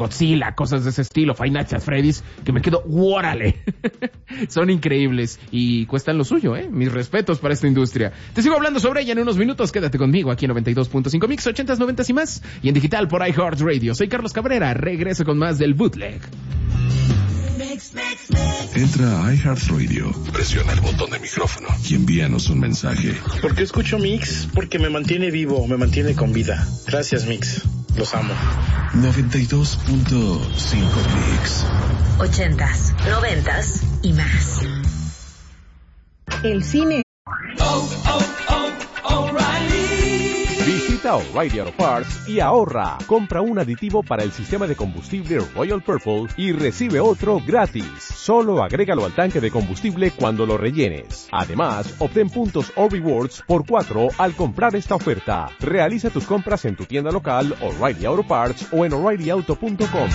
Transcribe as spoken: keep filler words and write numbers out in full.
Godzilla, cosas de ese estilo, Five Nights at Freddy's, que me quedo, ¡órale! Son increíbles y cuestan lo suyo, ¿eh? Mis respetos para esta industria. Te sigo hablando sobre ella en unos minutos. Quédate conmigo aquí en noventa y dos punto cinco Mix, ochentas, noventas y más. Y en digital por iHeartRadio. Soy Carlos Cabrera. Regreso con más del Bootleg. Entra a iHeartRadio, presiona el botón de micrófono y envíanos un mensaje. ¿Por qué escucho Mix? Porque me mantiene vivo, me mantiene con vida. Gracias, Mix. Los amo. noventa y dos punto cinco Mix. Ochentas, noventas y más. El cine. Oh, oh, oh, O'Reilly. Visita O'Reilly Auto Parts y ahorra. Compra un aditivo para el sistema de combustible Royal Purple y recibe otro gratis. Solo agrégalo al tanque de combustible cuando lo rellenes. Además, obtén puntos o rewards por cuatro al comprar esta oferta. Realiza tus compras en tu tienda local, O'Reilly Auto Parts o en O'Reilly Auto punto com.